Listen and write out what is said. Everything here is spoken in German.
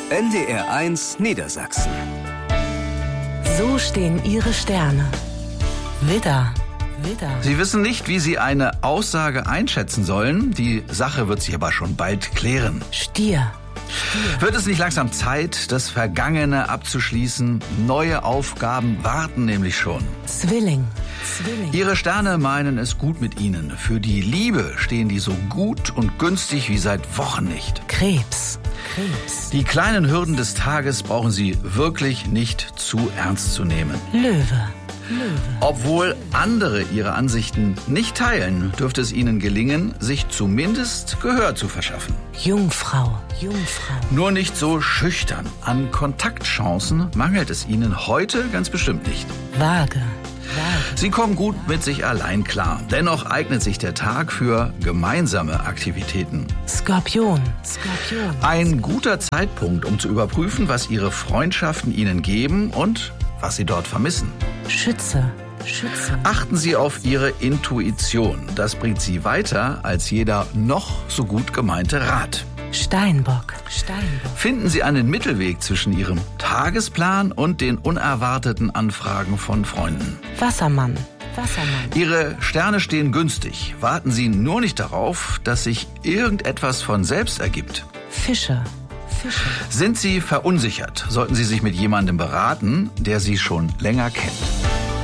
NDR1 Niedersachsen. So stehen Ihre Sterne. Widder. Sie wissen nicht, wie Sie eine Aussage einschätzen sollen. Die Sache wird sich aber schon bald klären. Stier. Wird es nicht langsam Zeit, das Vergangene abzuschließen? Neue Aufgaben warten nämlich schon. Zwilling. Ihre Sterne meinen es gut mit Ihnen. Für die Liebe stehen die so gut und günstig wie seit Wochen nicht. Krebs. Die kleinen Hürden des Tages brauchen Sie wirklich nicht zu ernst zu nehmen. Löwe. Obwohl andere Ihre Ansichten nicht teilen, dürfte es Ihnen gelingen, sich zumindest Gehör zu verschaffen. Jungfrau. Nur nicht so schüchtern. An Kontaktchancen mangelt es Ihnen heute ganz bestimmt nicht. Waage. Sie kommen gut mit sich allein klar. Dennoch eignet sich der Tag für gemeinsame Aktivitäten. Skorpion. Ein guter Zeitpunkt, um zu überprüfen, was Ihre Freundschaften Ihnen geben und was Sie dort vermissen. Schütze. Achten Sie auf Ihre Intuition. Das bringt Sie weiter als jeder noch so gut gemeinte Rat. Steinbock. Finden Sie einen Mittelweg zwischen Ihrem Tagesplan und den unerwarteten Anfragen von Freunden. Wassermann. Ihre Sterne stehen günstig. Warten Sie nur nicht darauf, dass sich irgendetwas von selbst ergibt. Fische. Sind Sie verunsichert, sollten Sie sich mit jemandem beraten, der Sie schon länger kennt.